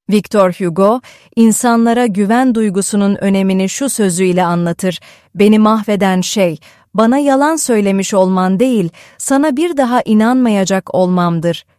Victor Hugo, insanlara güven duygusunun önemini şu sözüyle anlatır: "Beni mahveden şey, bana yalan söylemiş olman değil, sana bir daha inanmayacak olmamdır."